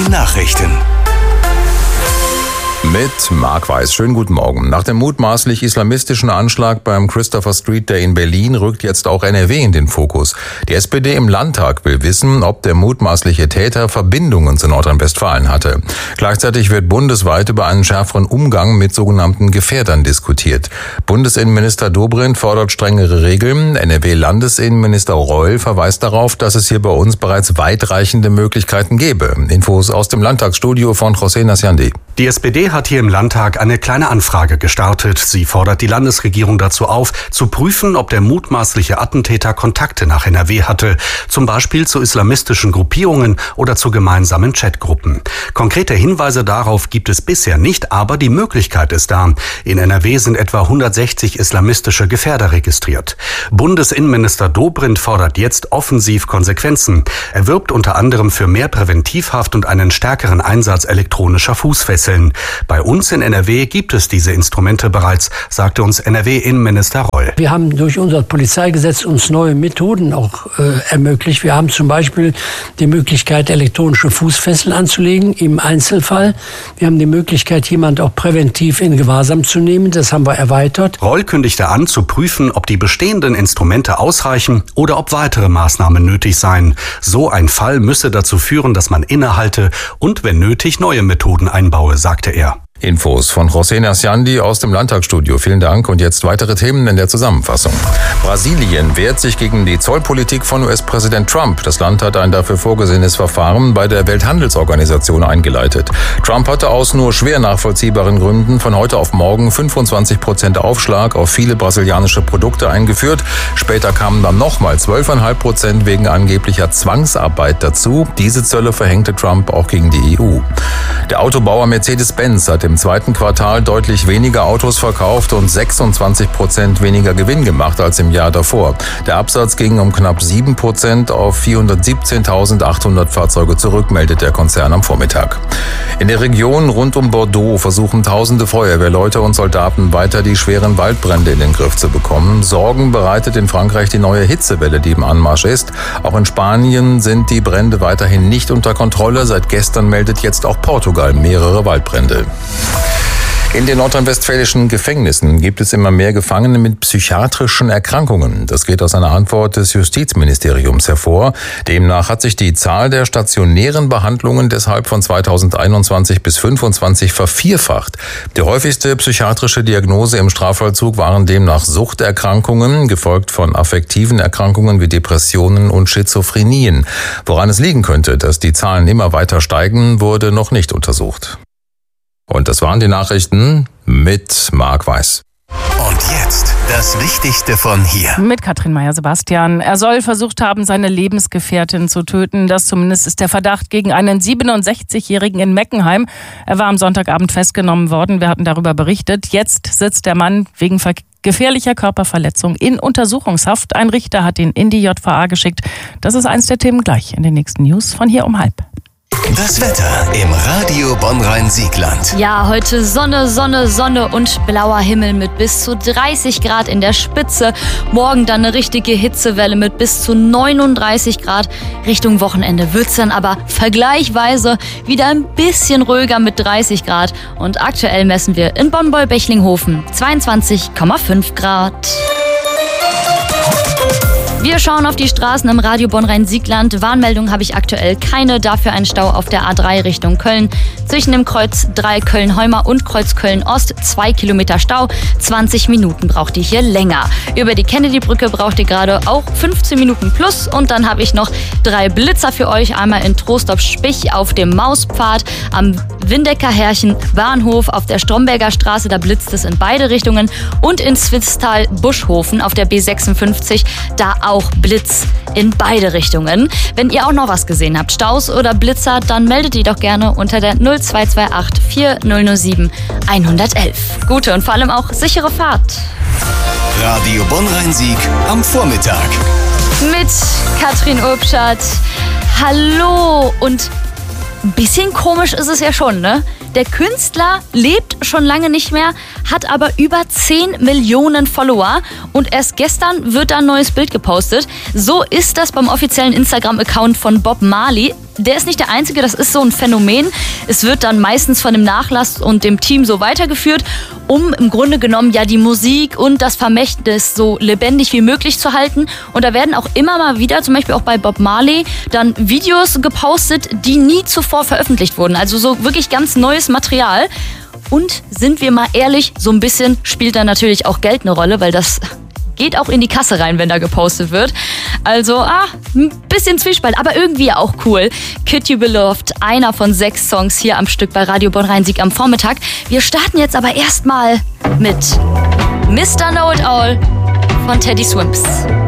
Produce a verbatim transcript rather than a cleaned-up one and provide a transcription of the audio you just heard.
Die Nachrichten. Mit Marc Weiß. Schönen guten Morgen. Nach dem mutmaßlich islamistischen Anschlag beim Christopher Street Day in Berlin rückt jetzt auch N R W in den Fokus. Die S P D im Landtag will wissen, ob der mutmaßliche Täter Verbindungen zu Nordrhein-Westfalen hatte. Gleichzeitig wird bundesweit über einen schärferen Umgang mit sogenannten Gefährdern diskutiert. Bundesinnenminister Dobrindt fordert strengere Regeln. N R W-Landesinnenminister Reul verweist darauf, dass es hier bei uns bereits weitreichende Möglichkeiten gäbe. Infos aus dem Landtagsstudio von José Nasciandi. Die S P D hat hier im Landtag eine kleine Anfrage gestartet. Sie fordert die Landesregierung dazu auf, zu prüfen, ob der mutmaßliche Attentäter Kontakte nach N R W hatte, zum Beispiel zu islamistischen Gruppierungen oder zu gemeinsamen Chatgruppen. Konkrete Hinweise darauf gibt es bisher nicht, aber die Möglichkeit ist da. In N R W sind etwa hundertsechzig islamistische Gefährder registriert. Bundesinnenminister Dobrindt fordert jetzt offensiv Konsequenzen. Er wirbt unter anderem für mehr Präventivhaft und einen stärkeren Einsatz elektronischer Fußfesseln. Bei uns in N R W gibt es diese Instrumente bereits, sagte uns N R W-Innenminister Reul. Wir haben durch unser Polizeigesetz uns neue Methoden auch äh, ermöglicht. Wir haben zum Beispiel die Möglichkeit, elektronische Fußfesseln anzulegen im Einzelfall. Wir haben die Möglichkeit, jemanden auch präventiv in Gewahrsam zu nehmen. Das haben wir erweitert. Reul kündigte an, zu prüfen, ob die bestehenden Instrumente ausreichen oder ob weitere Maßnahmen nötig seien. So ein Fall müsse dazu führen, dass man innehalte und, wenn nötig, neue Methoden einbaue, sagte er. Infos von José Nasciandi aus dem Landtagsstudio. Vielen Dank und jetzt weitere Themen in der Zusammenfassung. Brasilien wehrt sich gegen die Zollpolitik von U S-Präsident Trump. Das Land hat ein dafür vorgesehenes Verfahren bei der Welthandelsorganisation eingeleitet. Trump hatte aus nur schwer nachvollziehbaren Gründen von heute auf morgen fünfundzwanzig Prozent Aufschlag auf viele brasilianische Produkte eingeführt. Später kamen dann nochmal zwölf Komma fünf Prozent wegen angeblicher Zwangsarbeit dazu. Diese Zölle verhängte Trump auch gegen die E U. Der Autobauer Mercedes-Benz hat im zweiten Quartal deutlich weniger Autos verkauft und sechsundzwanzig Prozent weniger Gewinn gemacht als im Jahr davor. Der Absatz ging um knapp sieben Prozent auf vierhundertsiebzehntausendachthundert Fahrzeuge zurück, meldet der Konzern am Vormittag. In der Region rund um Bordeaux versuchen tausende Feuerwehrleute und Soldaten weiter die schweren Waldbrände in den Griff zu bekommen. Sorgen bereitet in Frankreich die neue Hitzewelle, die im Anmarsch ist. Auch in Spanien sind die Brände weiterhin nicht unter Kontrolle. Seit gestern meldet jetzt auch Portugal mehrere Waldbrände. In den nordrhein-westfälischen Gefängnissen gibt es immer mehr Gefangene mit psychiatrischen Erkrankungen. Das geht aus einer Antwort des Justizministeriums hervor. Demnach hat sich die Zahl der stationären Behandlungen deshalb von zweitausendeinundzwanzig bis fünfundzwanzig vervierfacht. Die häufigste psychiatrische Diagnose im Strafvollzug waren demnach Suchterkrankungen, gefolgt von affektiven Erkrankungen wie Depressionen und Schizophrenien. Woran es liegen könnte, dass die Zahlen immer weiter steigen, wurde noch nicht untersucht. Und das waren die Nachrichten mit Marc Weiß. Und jetzt das Wichtigste von hier. Mit Katrin Meyer-Sebastian. Er soll versucht haben, seine Lebensgefährtin zu töten. Das zumindest ist der Verdacht gegen einen siebenundsechzigjährigen in Meckenheim. Er war am Sonntagabend festgenommen worden. Wir hatten darüber berichtet. Jetzt sitzt der Mann wegen Ver- gefährlicher Körperverletzung in Untersuchungshaft. Ein Richter hat ihn in die J V A geschickt. Das ist eins der Themen gleich in den nächsten News von hier um halb. Das Wetter im Radio Bonn-Rhein-Siegland. Ja, heute Sonne, Sonne, Sonne und blauer Himmel mit bis zu dreißig Grad in der Spitze. Morgen dann eine richtige Hitzewelle mit bis zu neununddreißig Grad. Richtung Wochenende wird's dann aber vergleichsweise wieder ein bisschen ruhiger mit dreißig Grad. Und aktuell messen wir in Bonn-Beulbechlinghofen zweiundzwanzig Komma fünf Grad. Wir schauen auf die Straßen im Radio Bonn-Rhein-Siegland. Warnmeldung habe ich aktuell keine, dafür ein Stau auf der A drei Richtung Köln. Zwischen dem Kreuz drei Köln-Heuma und Kreuz Köln-Ost zwei Kilometer Stau. zwanzig Minuten braucht ihr hier länger. Über die Kennedy-Brücke braucht ihr gerade auch fünfzehn Minuten plus. Und dann habe ich noch drei Blitzer für euch. Einmal in Trostorf-Spich auf dem Mauspfad, am Windecker-Härchen Bahnhof auf der Stromberger Straße, da blitzt es in beide Richtungen. Und in Swisttal-Buschhofen auf der B sechsundfünfzig, da auch Blitz in beide Richtungen. Wenn ihr auch noch was gesehen habt, Staus oder Blitzer, dann meldet die doch gerne unter der null zwei zwei acht vier null null sieben eins eins eins. Gute und vor allem auch sichere Fahrt. Radio Bonn-Rhein-Sieg am Vormittag. Mit Katrin Obschat. Hallo und ein bisschen komisch ist es ja schon, ne? Der Künstler lebt schon lange nicht mehr, hat aber über zehn Millionen Follower und erst gestern wird da ein neues Bild gepostet. So ist das beim offiziellen Instagram-Account von Bob Marley. der ist nicht der Einzige, das ist so ein Phänomen. Es wird dann meistens von dem Nachlass und dem Team so weitergeführt, um im Grunde genommen ja die Musik und das Vermächtnis so lebendig wie möglich zu halten. Und da werden auch immer mal wieder, zum Beispiel auch bei Bob Marley, dann Videos gepostet, die nie zuvor veröffentlicht wurden. Also so wirklich ganz neues Material. Und sind wir mal ehrlich, so ein bisschen spielt da natürlich auch Geld eine Rolle, weil das geht auch in die Kasse rein, wenn da gepostet wird. Also, ah, ein bisschen Zwiespalt, aber irgendwie auch cool. Kid You Beloved, einer von sechs Songs hier am Stück bei Radio Bonn-Rhein-Sieg am Vormittag. Wir starten jetzt aber erstmal mit Mister Know It All von Teddy Swims.